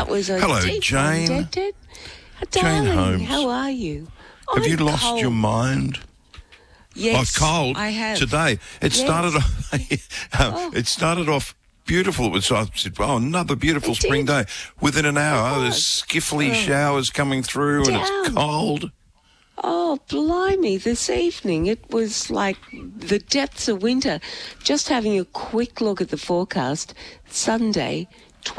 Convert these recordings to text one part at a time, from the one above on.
That was a Hello, deep Jane. one, Dad. Jane Darling, Holmes. how are you? Have you I'm lost cold. your mind? Yes, cold I have. today. It Yes. started off. It started off beautiful. I said, "Oh, another beautiful It spring did. day." Within an hour, It there's was. skiffly showers coming through, and it's Damn. cold. Oh, blimey, this evening it was like the depths of winter. Just having a quick look at the forecast, Sunday,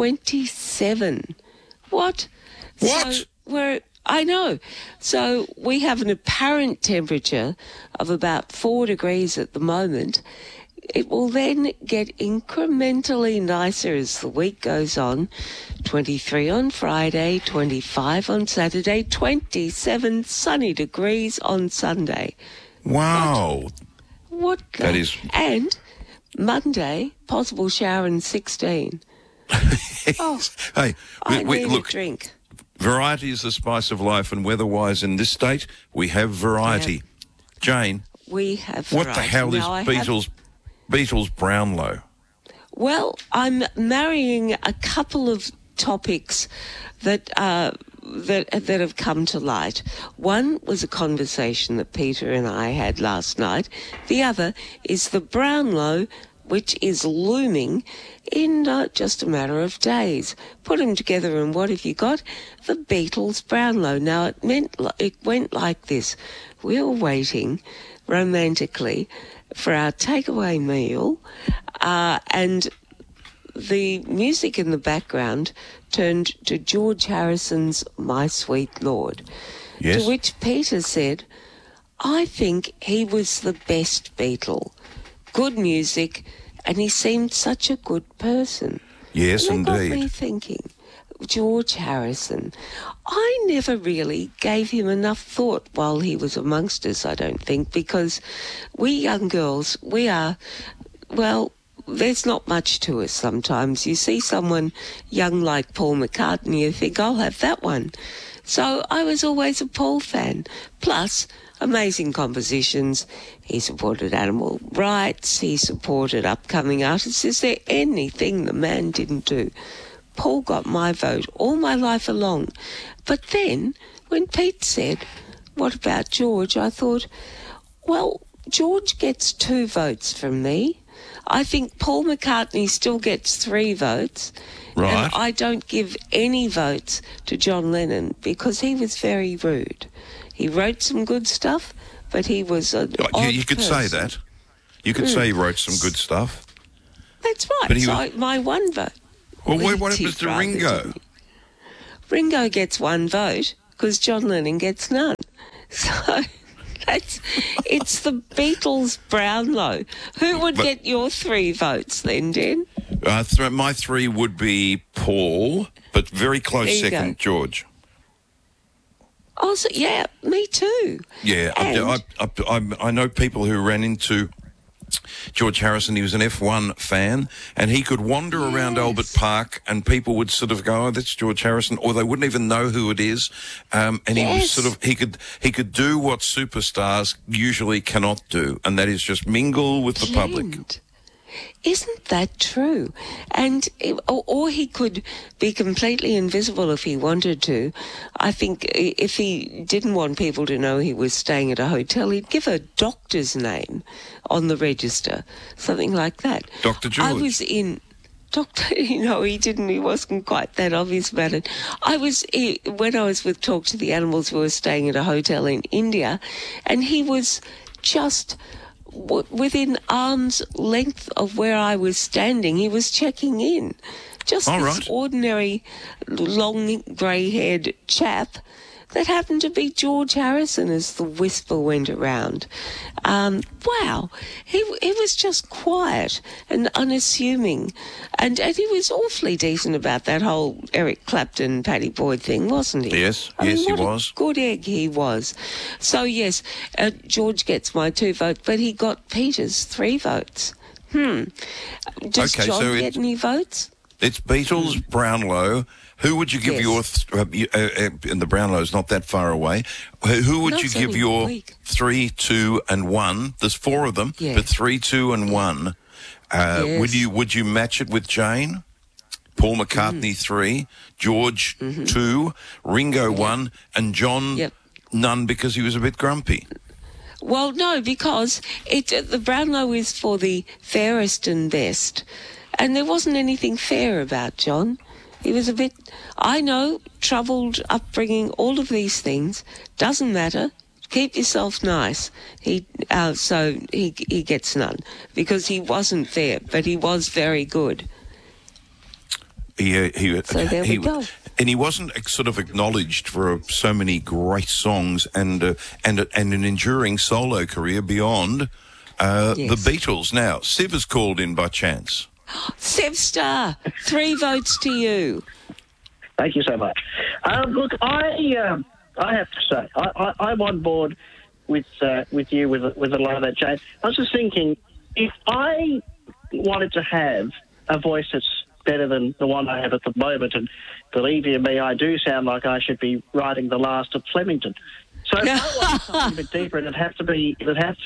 27. What? What? So I know. So we have an apparent temperature of about 4 degrees at the moment. It will then get incrementally nicer as the week goes on. 23 on Friday, 25 on Saturday, 27 sunny degrees on Sunday. Wow. What? That is- And Monday, possible shower in 16. Oh, Hey, I need look. a drink. Variety is the spice of life, and weather-wise in this state, we have variety. Jane, We have what the variety. hell is Now, I have- Beatles Brownlow? Well, I'm marrying a couple of topics that have come to light. One was a conversation that Peter and I had last night. The other is the Brownlow, which is looming in just a matter of days. Put them together, and what have you got? The Beatles Brownlow. Now, it went like this. We were waiting romantically for our takeaway meal, and the music in the background turned to George Harrison's My Sweet Lord. Yes. To which Peter said, I think he was the best Beatle. Good music, and he seemed such a good person. Yes, And that got me indeed. thinking, George Harrison, I never really gave him enough thought while he was amongst us, I don't think, because we young girls, we are, well, there's not much to us sometimes. You see someone young like Paul McCartney, you think, I'll have that one. So I was always a Paul fan. Plus, amazing compositions. He supported animal rights. He supported upcoming artists. Is there anything the man didn't do? Paul got my vote all my life along. But then, when Pete said, what about George? I thought, well, George gets 2 votes from me. I think Paul McCartney still gets 3 votes. Right. And I don't give any votes to John Lennon because he was very rude. He wrote some good stuff, but he was an odd You could person. say that. You could say he wrote some good stuff. That's right. But he So was- my 1 vote. Well, what Well, he happens to rather Ringo? didn't. Ringo gets 1 vote because John Lennon gets none. So it's the Beatles Brownlow. Who would get your 3 votes then, Den? My 3 would be Paul, but very close There you second, go. George. Oh, so, yeah, me too. Yeah, And- I know people who ran into George Harrison. He was an F1 fan, and he could wander around Yes. Albert Park, and people would sort of go, "Oh, that's George Harrison," or they wouldn't even know who it is. And he was Yes. sort of he could do what superstars usually cannot do, and that is just mingle with the public. Blend. Isn't that true? And or he could be completely invisible if he wanted to. I think if he didn't want people to know he was staying at a hotel, he'd give a doctor's name on the register, something like that. Dr. George. I was in... Doctor, he didn't. He wasn't quite that obvious about it. When I was with Talk to the Animals, we were staying at a hotel in India, and he was just within arm's length of where I was standing. He was checking in. Just All this right. ordinary, long, grey-haired chap that happened to be George Harrison as the whisper went around. Wow. He was just quiet and unassuming. And he was awfully decent about that whole Eric Clapton, Paddy Boyd thing, wasn't he? Yes, I mean, yes, he what a was. good egg he was. So, yes, George gets my 2 votes, but he got Peter's 3 votes. Does Okay, John so get any votes? It's Beatles, Brownlow. Who would you give Yes. and the Brownlow's not that far away. Who would No, you it's give only a your week. 3, 2, and 1? There's 4 of them, Yeah. but 3, 2, and 1. Yes. Would you match it with Jane? Paul McCartney 3, George 2, Ringo 1, and John none because he was a bit grumpy. Well, no, because the Brownlow is for the fairest and best, and there wasn't anything fair about John. He was a bit, I know, troubled upbringing, all of these things. Doesn't matter. Keep yourself nice. So he gets none because he wasn't fair, but he was very good. So there we go. And he wasn't sort of acknowledged for so many great songs and an enduring solo career beyond the Beatles. Now, Siv has called in by chance. Sev Star, 3 votes to you. Thank you so much. Look, I have to say, I'm on board with you with a lot of that, Jane. I was just thinking, if I wanted to have a voice that's better than the one I have at the moment, and believe you me, I do sound like I should be writing the last of Flemington. So if I wanted something a bit deeper, it'd have to be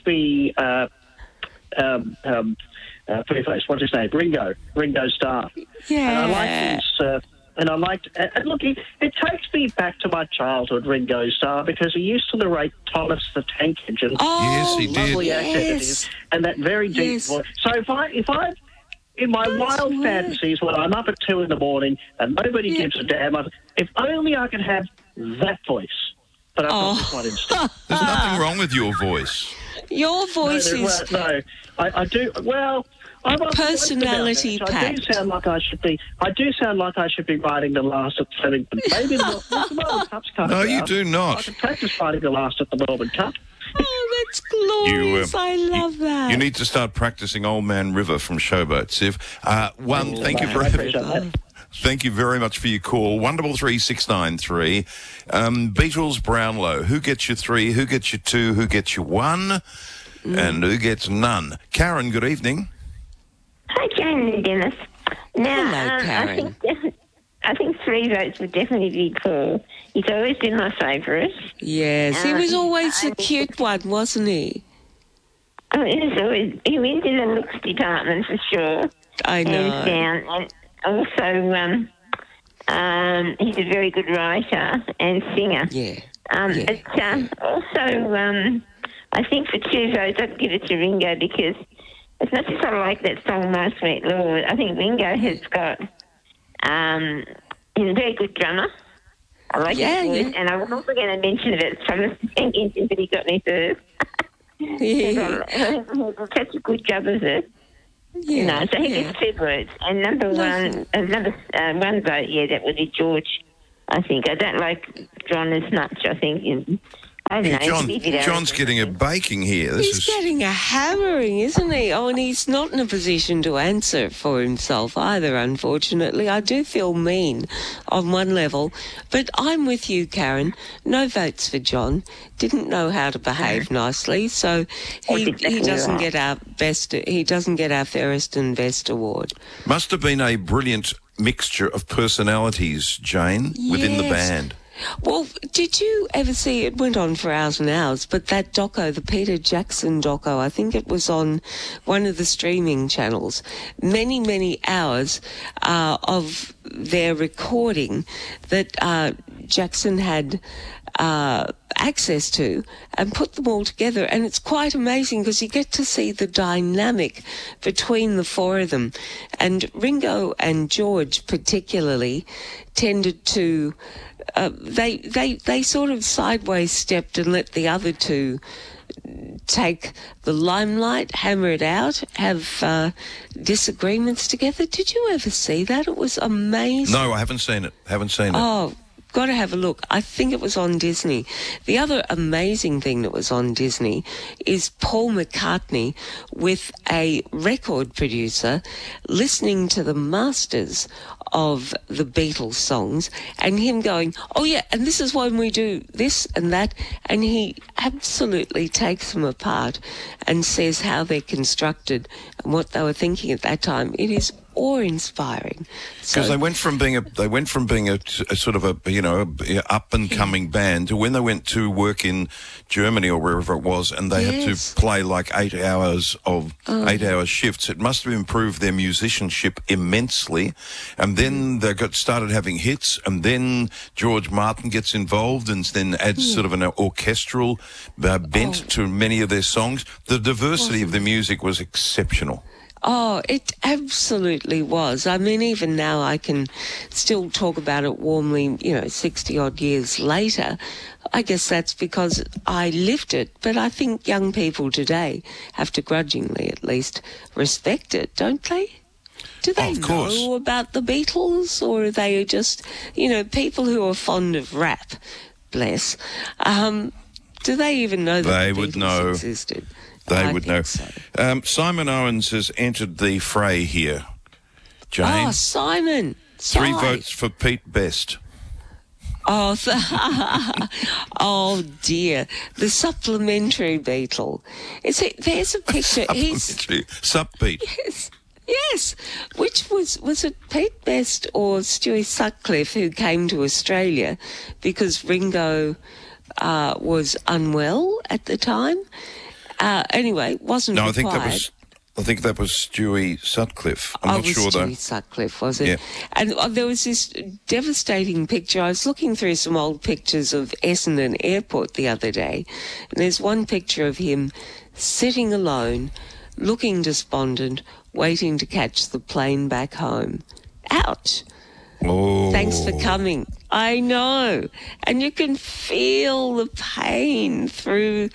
Preface, what's his name? Ringo Starr. Yeah. And I liked, and look, it takes me back to my childhood, Ringo Starr, because he used to narrate Thomas the Tank Engine. Yes, he did. Lovely accent it is, and that very deep voice. So if I in my wild fantasies, when I'm up at 2 a.m. and nobody gives a damn, if only I could have that voice. But I've got this one instead. There's nothing wrong with your voice. Your voice is... No, I do... Well... I'm personality packed. I do sound like I should be writing the last at Flemington. Maybe the Melbourne Cup's coming. No, you do not. I should practice writing the last at the Melbourne Cup. Oh, that's glorious. I love that. You need to start practicing Old Man River from Showboat, Siv. Thank you very much for your call. 133 Beatles Brownlow. Who gets you 3? Who gets you 2? Who gets you 1? And who gets none? Karen, good evening. Hi, Jane and Dennis. Now, hello, Karen. I think 3 votes would definitely be Paul. He's always been my favourite. Yes, he was always a cute one, wasn't he? Oh, he wins in the looks department for sure. I know. Hands down. And also, he's a very good writer and singer. Yeah. But also, I think for 2 votes, I'd give it to Ringo because as much as I like that song, My Sweet Lord, I think Ringo has got he's a very good drummer. I like his voice, and I was also going to mention that Thomas Tank Engine, but he got me first. He's such a good job as it. Yeah. So he gets 2 votes. And number one vote, that would be George, I think. I don't like John as much, I think. I don't know. John's getting a baking here. He's getting a hammering, isn't he? Oh, and he's not in a position to answer for himself either, unfortunately. I do feel mean on one level, but I'm with you, Karen. No votes for John. Didn't know how to behave nicely, so he doesn't get our best. He doesn't get our fairest and best award. Must have been a brilliant mixture of personalities, Jane, within the band. Well, did you ever see, it went on for hours and hours, but that doco, the Peter Jackson doco, I think it was on one of the streaming channels, many, many hours of their recording that Jackson had access to and put them all together, and it's quite amazing because you get to see the dynamic between the 4 of them, and Ringo and George particularly tended to they sort of sideways stepped and let the other 2 take the limelight, hammer it out, have disagreements together. Did you ever see that? It was amazing. No, I haven't seen it. Oh, got to have a look. I think it was on Disney. The other amazing thing that was on Disney is Paul McCartney with a record producer listening to the masters of the Beatles songs and him going, oh yeah, and this is when we do this and that, and he absolutely takes them apart and says how they're constructed and what they were thinking at that time. It is awe-inspiring. Because they went from being a sort of a up and coming band to when they went to work in Germany or wherever it was, and they had to play like 8 hours of 8 hour shifts. It must have improved their musicianship immensely. And then they started having hits, and then George Martin gets involved and then adds sort of an orchestral bent to many of their songs. The diversity of the music was exceptional. Oh, it absolutely was. I mean, even now I can still talk about it warmly, 60-odd years later. I guess that's because I lived it. But I think young people today have to grudgingly, at least, respect it, don't they? Do they know about the Beatles, or are they just, people who are fond of rap, bless, do they even know that the Beatles existed? They would know. So. Simon Owens has entered the fray here. Jane? Oh, Simon. 3 votes for Pete Best. Oh, oh dear. The supplementary Beatle. There's a picture. Sup Pete. Yes. Which was it Pete Best or Stewie Sutcliffe who came to Australia because Ringo was unwell at the time? Anyway, wasn't required. I think that was Stewie Sutcliffe. I'm not sure though. Stewie Sutcliffe, was it? Yeah. And there was this devastating picture. I was looking through some old pictures of Essendon Airport the other day, and there's one picture of him sitting alone, looking despondent, waiting to catch the plane back home. Ouch. Oh. Thanks for coming. I know. And you can feel the pain through,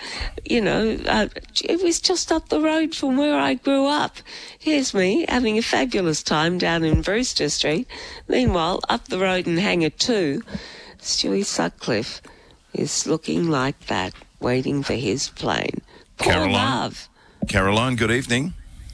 it was just up the road from where I grew up. Here's me having a fabulous time down in Brewster Street. Meanwhile, up the road in Hangar 2, Stewie Sutcliffe is looking like that, waiting for his plane. Poor love. Caroline, good evening.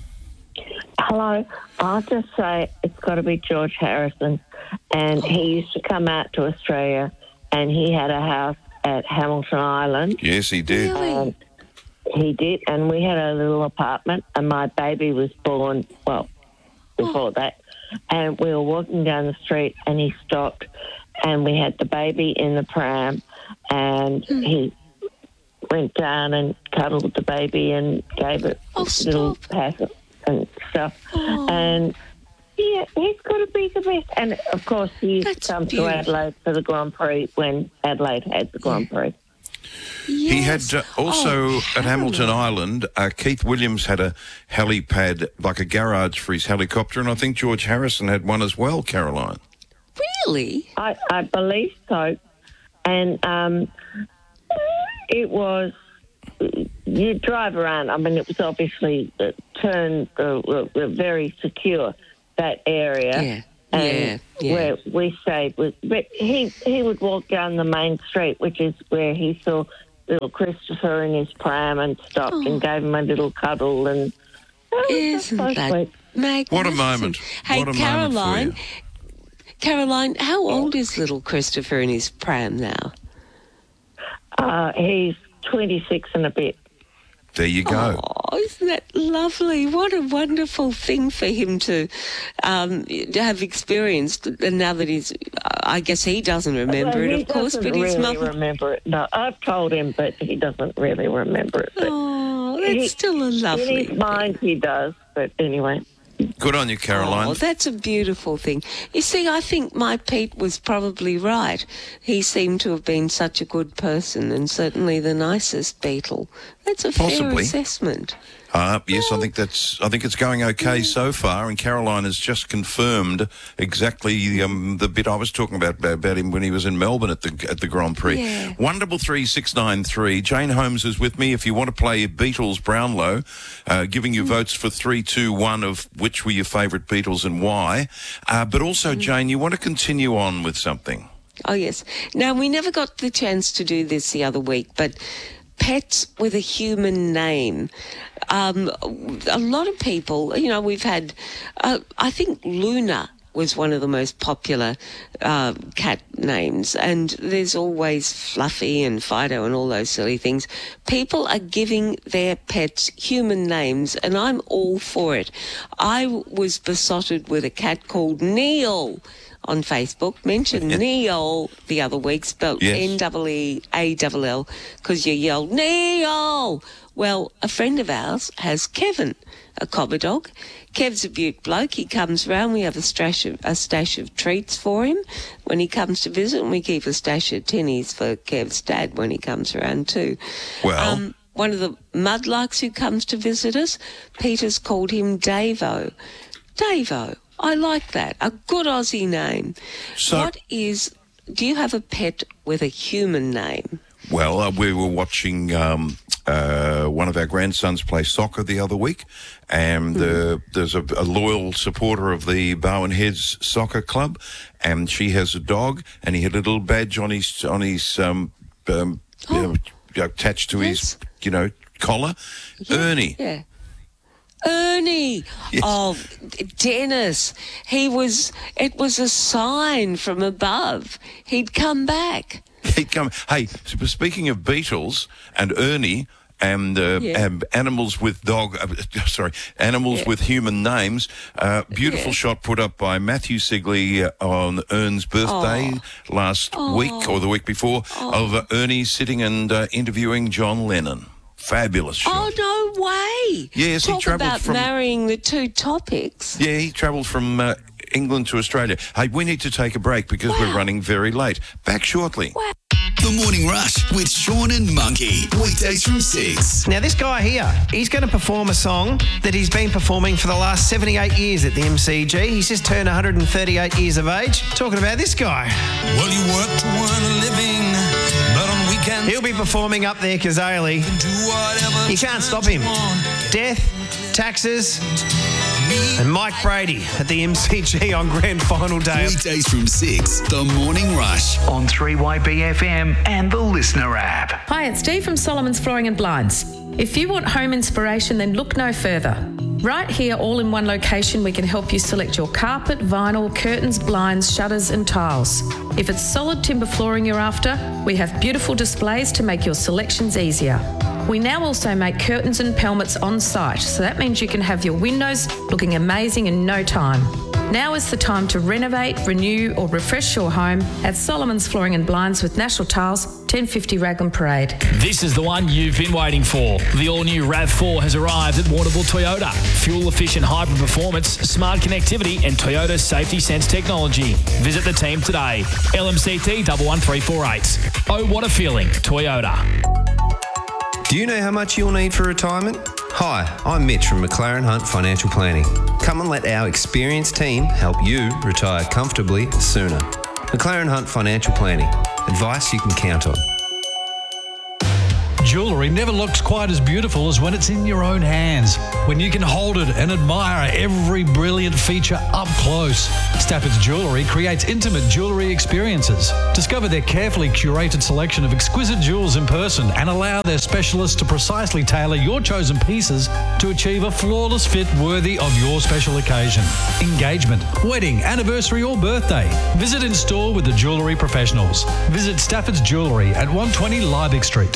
Hello. I'll just say it's got to be George Harrison. And he used to come out to Australia, and he had a house at Hamilton Island. Yes, he did. Really? He did, and we had a little apartment, and my baby was born, before that. And we were walking down the street, and he stopped, and we had the baby in the pram, and he went down and cuddled the baby and gave it a little pat and stuff. Oh. And yeah, he's got to be the best. And, of course, he used to come to Adelaide for the Grand Prix when Adelaide had the Grand Prix. Yes. He had also at Hamilton Island, Keith Williams had a helipad, like a garage for his helicopter, and I think George Harrison had one as well, Caroline. Really? I believe so. And it was, you drive around, I mean, it was obviously very secure, that area. Yeah. And where we stayed was, but he would walk down the main street, which is where he saw little Christopher in his pram and stopped and gave him a little cuddle, and isn't that magnificent? What a moment! Hey, what a Caroline, moment for you. Caroline, how old is little Christopher in his pram now? He's 26 and a bit. There you go. Oh, isn't that lovely? What a wonderful thing for him to have experienced. And now that I guess he doesn't remember it, of course, but his mother. He doesn't really remember it. No, I've told him, but he doesn't really remember it. But oh, that's still a lovely. In his mind, he does. But anyway. Good on you, Caroline. Oh, that's a beautiful thing. You see, I think my Pete was probably right. He seemed to have been such a good person and certainly the nicest Beatle. That's a fair assessment. Yes, I think it's going okay so far, and Caroline has just confirmed exactly the bit I was talking about him when he was in Melbourne at the Grand Prix. Yeah. 133 Jane Holmes is with me. If you want to play Beatles Brownlow, giving you votes for 3, 2, 1 of which were your favourite Beatles and why. But also, Jane, you want to continue on with something. Oh, yes. Now, we never got the chance to do this the other week, but pets with a human name. A lot of people, we've had, I think Luna was one of the most popular cat names, and there's always Fluffy and Fido and all those silly things. People are giving their pets human names, and I'm all for it. I was besotted with a cat called Neil on Facebook. Mentioned Neil the other week, spelled Neeall, because you yelled, Neil! Well, a friend of ours has Kevin, a cobber dog. Kev's a beaut bloke. He comes round. We have a stash of treats for him when he comes to visit, and we keep a stash of tinnies for Kev's dad when he comes around too. Well, one of the mudlarks who comes to visit us, Peter's called him Davo. Davo. I like that. A good Aussie name. So, do you have a pet with a human name? well, we were watching one of our grandsons play soccer the other week, and there's a loyal supporter of the Bowen Heads Soccer Club, and she has a dog, and he had a little badge on his attached to his collar. Yeah, Ernie. Yeah. Ernie. Yes. Oh, Dennis. It was a sign from above. He'd come back. He'd come. Hey, speaking of Beatles and Ernie and animals with animals with human names, beautiful shot put up by Matthew Sigley on Ern's birthday last week or the week before of Ernie sitting and interviewing John Lennon. Fabulous shot. Oh, no way. Yes, Talk he travelled about from... marrying the two topics. Yeah, he travelled from England to Australia. Hey, we need to take a break because we're running very late. Back shortly. Wow. The Morning Rush with Sean and Monkey. Weekdays from 6. Now, this guy here, he's going to perform a song that he's been performing for the last 78 years at the MCG. He's just turned 138 years of age. Talking about this guy. Well, you work to earn a living, but on weekends... He'll be performing up there, Kazali. You can't stop him. Death, taxes, and Mike Brady at the MCG on Grand Final Day. Weekdays from 6. The Morning Rush on 3YBFM and the Listener app. Hi, it's Dee from Solomon's Flooring and Blinds. If you want home inspiration, then look no further. Right here, all in one location, we can help you select your carpet, vinyl, curtains, blinds, shutters and tiles. If it's solid timber flooring you're after, we have beautiful displays to make your selections easier. We now also make curtains and pelmets on site, so that means you can have your windows looking amazing in no time. Now is the time to renovate, renew or refresh your home at Solomon's Flooring and Blinds with National Tiles, 1050 Raglan Parade. This is the one you've been waiting for. The all-new RAV4 has arrived at Warrnambool Toyota. Fuel-efficient hybrid performance, smart connectivity and Toyota Safety Sense technology. Visit the team today. LMCT 11348. Oh, what a feeling. Toyota. Do you know how much you'll need for retirement? Hi, I'm Mitch from McLaren Hunt Financial Planning. Come and let our experienced team help you retire comfortably sooner. McLaren Hunt Financial Planning. Advice you can count on. Jewellery never looks quite as beautiful as when it's in your own hands. When you can hold it and admire every brilliant feature up close. Stafford's Jewellery creates intimate jewellery experiences. Discover their carefully curated selection of exquisite jewels in person and allow their specialists to precisely tailor your chosen pieces to achieve a flawless fit worthy of your special occasion. Engagement, wedding, anniversary or birthday. Visit in store with the jewellery professionals. Visit Stafford's Jewellery at 120 Liebig Street.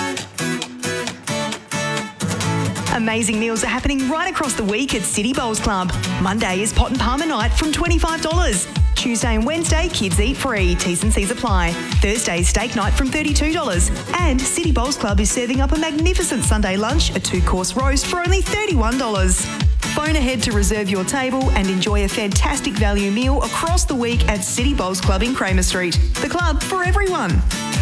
Amazing meals are happening right across the week at City Bowls Club. Monday is pot and palmer night from $25. Tuesday and Wednesday, kids eat free. T's and C's apply. Thursday, steak night from $32. And City Bowls Club is serving up a magnificent Sunday lunch, a 2-course roast for only $31. Phone ahead to reserve your table and enjoy a fantastic value meal across the week at City Bowls Club in Kramer Street. The club for everyone.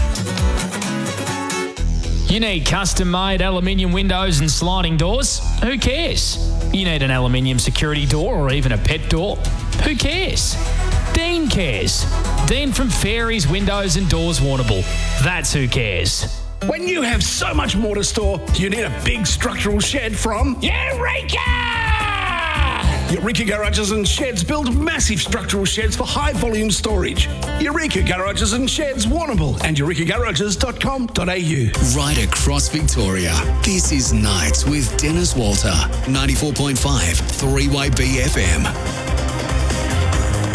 You need custom-made aluminium windows and sliding doors? Who cares? You need an aluminium security door or even a pet door? Who cares? Dean cares. Dean from Fairies Windows and Doors Warrnambool. That's who cares. When you have so much more to store, you need a big structural shed from Eureka! Eureka Garages and Sheds build massive structural sheds for high-volume storage. Eureka Garages and Sheds, Warrnambool and eurekagarages.com.au. Right across Victoria. This is Nights with Dennis Walter. 94.5 3YBFM.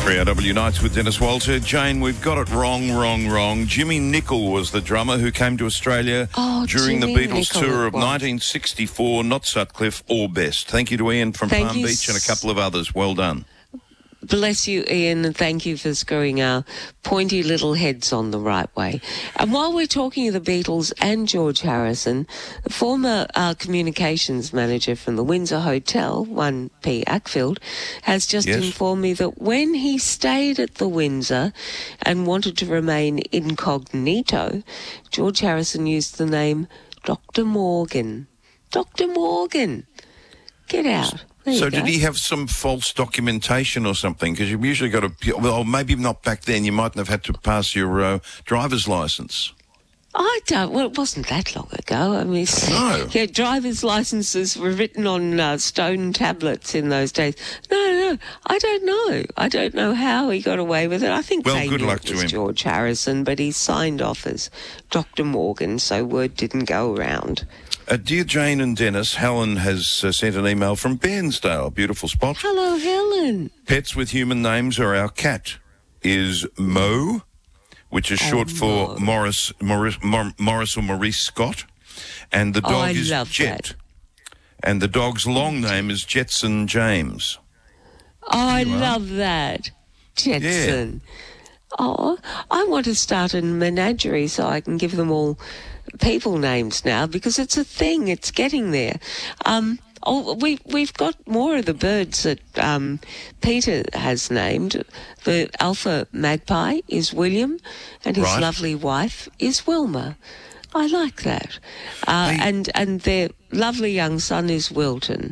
3RW Nights with Dennis Walter. Jane, we've got it wrong. Jimmy Nicol was the drummer who came to Australia during the Beatles tour of 1964, not Sutcliffe or Best. Thank you to Ian from Palm Beach and a couple of others. Well done. Bless you, Ian, and thank you for screwing our pointy little heads on the right way. And while we're talking of the Beatles and George Harrison, the former communications manager from the Windsor Hotel, 1P Ackfield, has just informed me that when he stayed at the Windsor and wanted to remain incognito, George Harrison used the name Dr. Morgan. Dr. Morgan. Get out. So did he have some false documentation or something? Because you've usually got to, well, maybe not back then. You mightn't have had to pass your driver's licence. I don't. Well, it wasn't that long ago. I mean, yeah, driver's licences were written on stone tablets in those days. No, I don't know. I don't know how he got away with it. I think they knew it was George Harrison, but he signed off as Dr. Morgan, so word didn't go around. Dear Jane and Dennis, Helen has sent an email from Bairnsdale, beautiful spot. Hello, Helen. Pets with human names are our cat is Mo, which is short for Morris or Maurice Scott, and the dog is Jet. And the dog's long name is Jetson James. I love that. Jetson. Yeah. Oh, I want to start a menagerie so I can give them all people names now, because it's a thing. It's getting there. We've got more of the birds that Peter has named. The alpha magpie is William, and his lovely wife is Wilma. I like that. And their lovely young son is Wilton.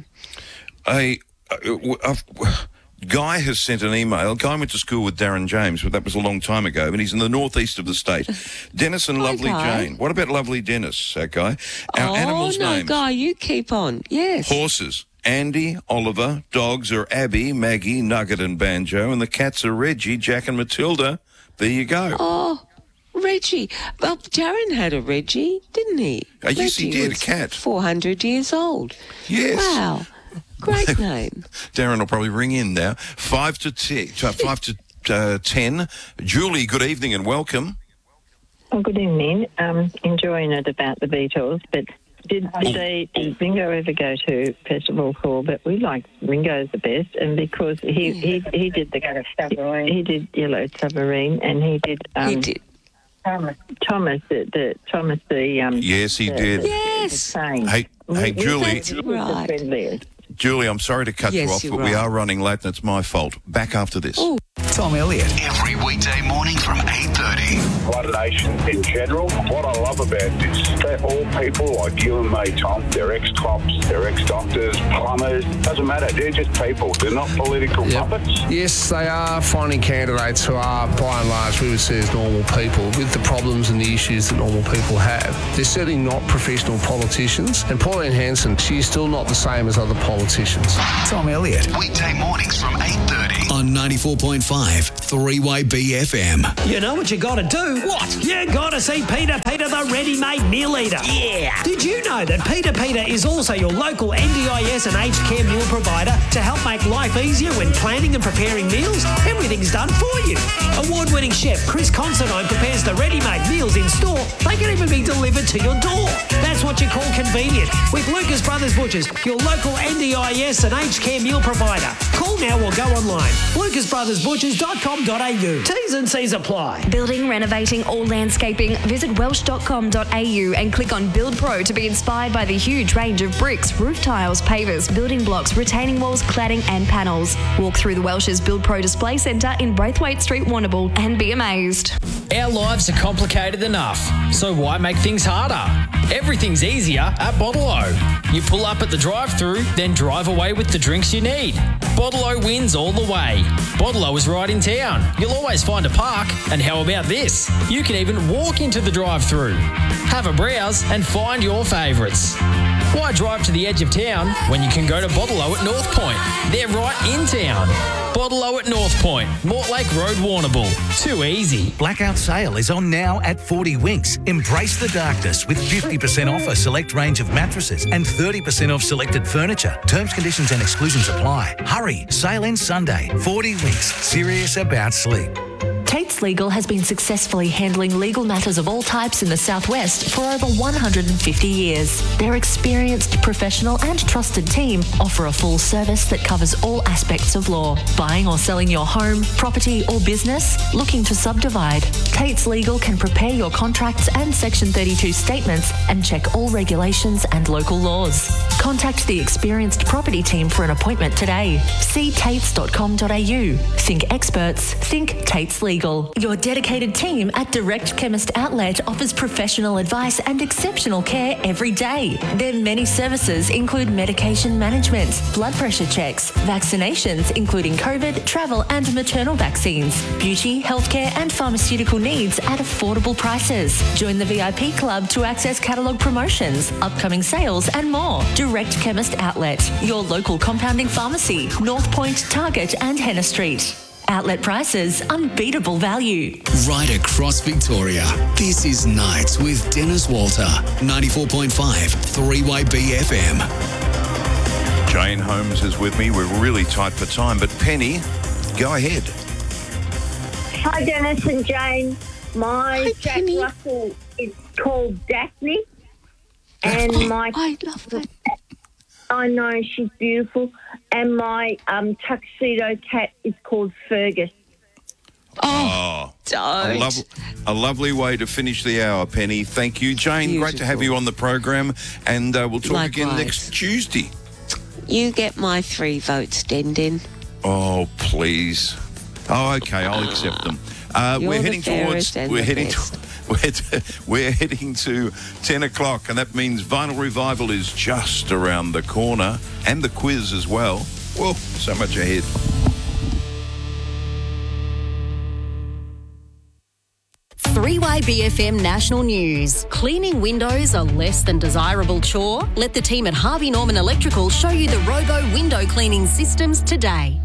Guy has sent an email. Guy went to school with Darren James, but that was a long time ago, and he's in the northeast of the state. Dennis and lovely Jane. What about lovely Dennis, Guy? Our animals' names. Guy, you keep on. Yes. Horses. Andy, Oliver. Dogs are Abby, Maggie, Nugget and Banjo, and the cats are Reggie, Jack and Matilda. There you go. Oh, Reggie. Well, Darren had a Reggie, didn't he? Yes, he did, a cat. 400 years old. Yes. Wow. Great name. Darren will probably ring in now. 5 to 10. Julie, good evening and welcome. Oh, good evening. Enjoying it about the Beatles, but did Ringo ever go to Festival Hall? But we like Ringo's the best, and because he did the submarine, he did Yellow Submarine, and he did Thomas yes, he did. Yes. Hey, Julie. That's right. Julie, I'm sorry to cut you off, but we are running late and it's my fault. Back after this. Tom Elliott. Every weekday morning from 8:30. Blood Nation in general, what I love about this, they're all people like you and me, Tom. They're ex-cops, they're ex-doctors, plumbers. Doesn't matter, they're just people. They're not political puppets. Yes, they are finding candidates who are, by and large, we would see as normal people with the problems and the issues that normal people have. They're certainly not professional politicians. And Pauline Hanson, she's still not the same as other politicians. Tom Elliott. Weekday mornings from 8:30 on 94.5 3YB FM. You know what you got to do? What? You got to see Peter the ready-made meal eater. Yeah. Did you know that Peter is also your local NDIS and aged care meal provider to help make life easier when planning and preparing meals? Everything's done for you. Award-winning chef Chris Considine prepares the ready-made meals in store. They can even be delivered to your door. That's what you call convenient. With Lucas Brothers Butchers, your local NDIS and aged care meal provider. Call now or go online. lucasbrothersbutchers.com.au. T's and C's apply. Building, renovating or landscaping? Visit welsh.com.au and click on Build Pro to be inspired by the huge range of bricks, roof tiles, pavers, building blocks, retaining walls, cladding and panels. Walk through the Welsh's Build Pro Display Centre in Braithwaite Street, Warrnambool and be amazed. Our lives are complicated enough, so why make things harder? Everything's easier at Bottle-O. You pull up at the drive-thru, then drive away with the drinks you need. Bottle-O wins all the way. Bottle-O is right in town. You'll always find a park. And how about this? You can even walk into the drive-thru. Have a browse and find your favourites. Why drive to the edge of town when you can go to Bottle-O at North Point? They're right in town. Bottle-O at North Point, Mortlake Road, Warrnambool. Too easy. Blackout sale is on now at 40 Winks. Embrace the darkness with 50% off a select range of mattresses and 30% off selected furniture. Terms, conditions and exclusions apply. Hurry, sale ends Sunday. 40 Winks, serious about sleep. Tate's Legal has been successfully handling legal matters of all types in the Southwest for over 150 years. Their experienced, professional and trusted team offer a full service that covers all aspects of law. Buying or selling your home, property or business? Looking to subdivide? Tate's Legal can prepare your contracts and Section 32 statements and check all regulations and local laws. Contact the experienced property team for an appointment today. See tates.com.au. Think experts, think Tate's Legal. Your dedicated team at Direct Chemist Outlet offers professional advice and exceptional care every day. Their many services include medication management, blood pressure checks, vaccinations including COVID, travel and maternal vaccines, beauty, healthcare and pharmaceutical needs at affordable prices. Join the VIP club to access catalogue promotions, upcoming sales and more. Direct Chemist Outlet, your local compounding pharmacy, North Point, Target and Henna Street. Outlet prices, unbeatable value. Right across Victoria, this is Nights with Dennis Walter, 94.5 3way BFM. Jane Holmes is with me. We're really tight for time, but Penny, go ahead. Hi, Dennis and Jane. My Jack Russell is called Daphne, and I love that. I know, she's beautiful. And my tuxedo cat is called Fergus. Oh, don't. A lovely way to finish the hour, Penny. Thank you, Jane. Beautiful. Great to have you on the program, and we'll talk again Likewise. next Tuesday. You get my 3 votes, Dendin. Oh, please. Oh, okay, I'll accept them. You're We're the heading towards. fairest and We're the heading. best. We're heading to 10 o'clock, and that means Vinyl Revival is just around the corner, and the quiz as well. Whoa, so much ahead. Three-way BFM National News. Cleaning windows a less than desirable chore? Let the team at Harvey Norman Electrical show you the Robo window cleaning systems today.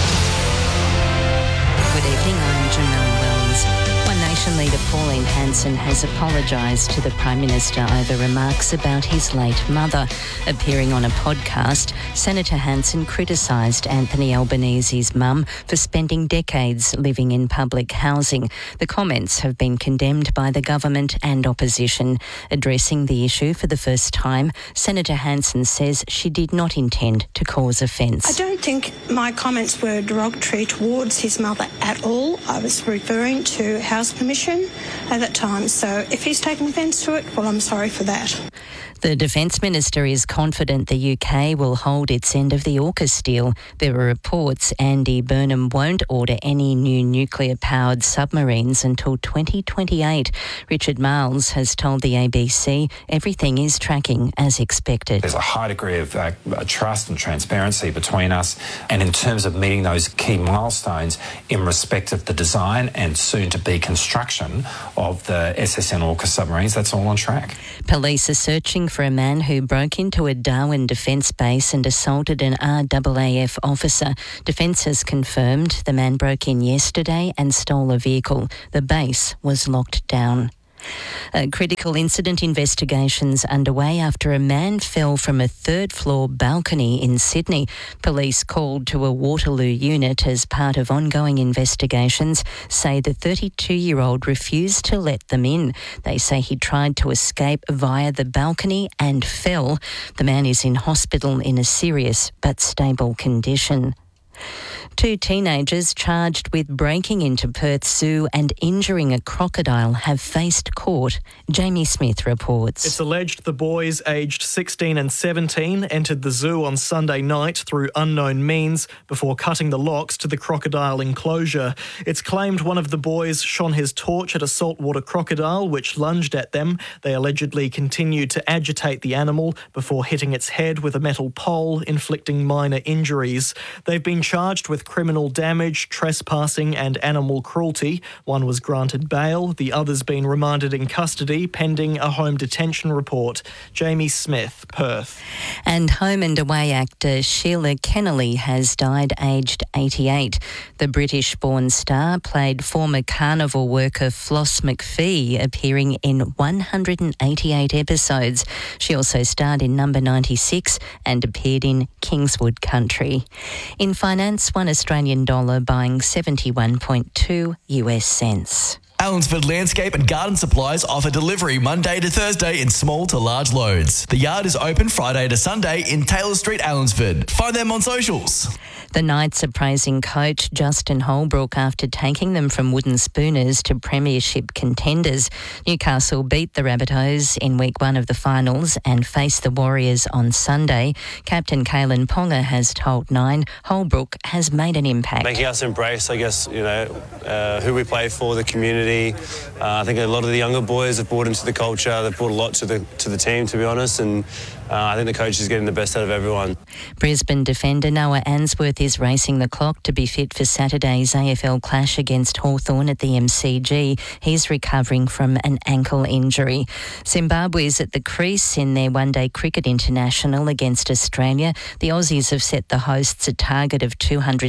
Good evening, I'm Janelle Wells. One Nation leader Pauline Hanson has apologised to the Prime Minister over remarks about his late mother. Appearing on a podcast, Senator Hanson criticised Anthony Albanese's mum for spending decades living in public housing. The comments have been condemned by the government and opposition. Addressing the issue for the first time, Senator Hanson says she did not intend to cause offence. I don't think my comments were derogatory towards his mother at all. I was referring to House Commission at that time. So if he's taken offence to it, well, I'm sorry for that. The Defence Minister is confident the UK will hold its end of the AUKUS deal. There are reports Andy Burnham won't order any new nuclear-powered submarines until 2028. Richard Marles has told the ABC everything is tracking as expected. There's a high degree of trust and transparency between us, and in terms of meeting those key milestones in respect of the design and soon-to-be construction of the SSN AUKUS submarines, that's all on track. Police are searching for a man who broke into a Darwin Defence base and assaulted an RAAF officer. Defence has confirmed the man broke in yesterday and stole a vehicle. The base was locked down. Critical incident investigations underway after a man fell from a third-floor balcony in Sydney. Police called to a Waterloo unit as part of ongoing investigations say the 32-year-old refused to let them in. They say he tried to escape via the balcony and fell. The man is in hospital in a serious but stable condition. 2 teenagers charged with breaking into Perth Zoo and injuring a crocodile have faced court. Jamie Smith reports. It's alleged the boys aged 16 and 17 entered the zoo on Sunday night through unknown means before cutting the locks to the crocodile enclosure. It's claimed one of the boys shone his torch at a saltwater crocodile which lunged at them. They allegedly continued to agitate the animal before hitting its head with a metal pole, inflicting minor injuries. They've been charged with criminal damage, trespassing and animal cruelty. One was granted bail. The other's been remanded in custody pending a home detention report. Jamie Smith, Perth. And home and away actor Sheila Kennelly has died aged 88. The British-born star played former carnival worker Floss McPhee, appearing in 188 episodes. She also starred in Number 96 and appeared in Kingswood Country. In finance, $1 Australian buying 71.2 US cents. Allensford Landscape and Garden Supplies offer delivery Monday to Thursday in small to large loads. The yard is open Friday to Sunday in Taylor Street, Allensford. Find them on socials. The Knights are praising coach Justin Holbrook after taking them from wooden spooners to premiership contenders. Newcastle beat the Rabbitohs in week 1 of the finals and face the Warriors on Sunday. Captain Kalen Ponga has told Nine Holbrook has made an impact. Making us embrace, I guess, who we play for, the community. I think a lot of the younger boys have brought into the culture. They've brought a lot to the team, to be honest, and I think the coach is getting the best out of everyone. Brisbane defender Noah Answorth is racing the clock to be fit for Saturday's AFL clash against Hawthorn at the MCG. He's recovering from an ankle injury. Zimbabwe's at the crease in their one-day cricket international against Australia. The Aussies have set the hosts a target of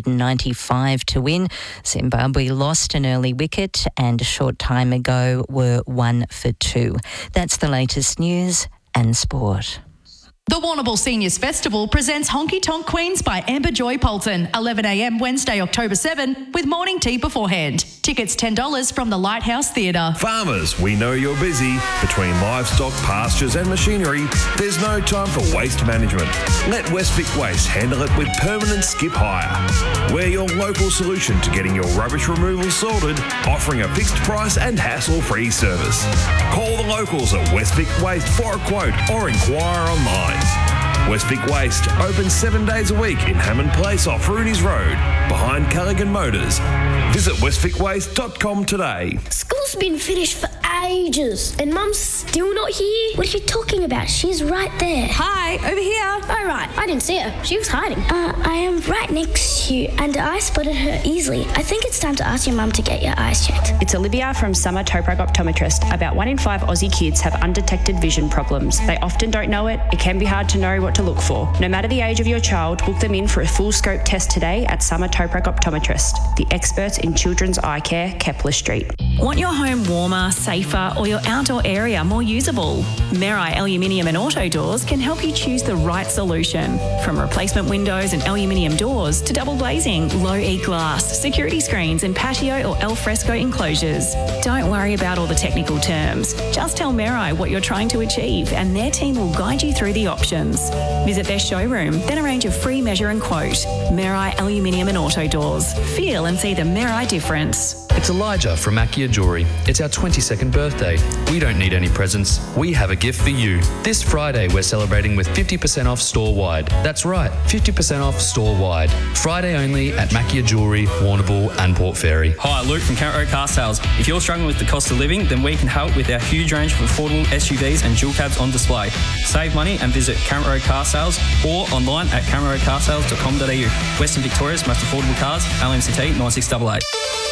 295 to win. Zimbabwe lost an early wicket and a short time ago were 1 for 2. That's the latest news and sport. The Warrnambool Seniors Festival presents Honky Tonk Queens by Amber Joy Polton, 11am Wednesday, October 7, with morning tea beforehand. Tickets $10 from the Lighthouse Theatre. Farmers, we know you're busy. Between livestock, pastures and machinery, there's no time for waste management. Let Westvic Waste handle it with permanent skip hire. We're your local solution to getting your rubbish removal sorted, offering a fixed price and hassle-free service. Call the locals at Westvic Waste for a quote or inquire online. Westvic Waste, open 7 days a week in Hammond Place off Rooney's Road, behind Callaghan Motors. Visit westvicwaste.com today. School's been finished for ages, and Mum's still not here. What are you talking about? She's right there. Hi, over here. Oh, right. I didn't see her. She was hiding. I am right next to you, and I spotted her easily. I think it's time to ask your mum to get your eyes checked. It's Olivia from Summer Toprag Optometrist. About 1 in 5 Aussie kids have undetected vision problems. They often don't know it. It can be hard to know what to look for. No matter the age of your child, book them in for a full scope test today at Summer Toprag Optometrist, the experts in children's eye care, Kepler Street. Want your home warmer, safer, or your outdoor area more usable? Merai Aluminium and Auto Doors can help you choose the right solution. From replacement windows and aluminium doors to double glazing, low E-glass, security screens and patio or al fresco enclosures. Don't worry about all the technical terms. Just tell Merai what you're trying to achieve and their team will guide you through the options. Visit their showroom, then arrange a free measure and quote. Merai Aluminium and Auto Doors. Feel and see the Merai difference. It's Elijah from Makia Jewellery. It's our 22nd birthday. We don't need any presents. We have a gift for you. This Friday, we're celebrating with 50% off store-wide. That's right, 50% off store-wide. Friday only at Makia Jewellery, Warrnambool and Port Fairy. Hi, Luke from Carrot Road Car Sales. If you're struggling with the cost of living, then we can help with our huge range of affordable SUVs and dual cabs on display. Save money and visit Carrot Road Car Sales or online at carrotroadcarsales.com.au. Western Victoria's most affordable cars, LMCT 9688.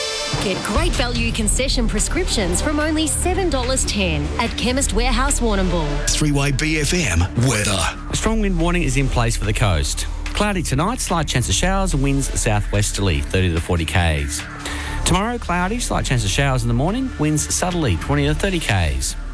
Get great value concession prescriptions from only $7.10 at Chemist Warehouse Warrnambool. 3YBFM weather. A strong wind warning is in place for the coast. Cloudy tonight, slight chance of showers and winds southwesterly, 30 to 40 k's. Tomorrow, cloudy, slight chance of showers in the morning, winds southerly, 20 to 30 k's.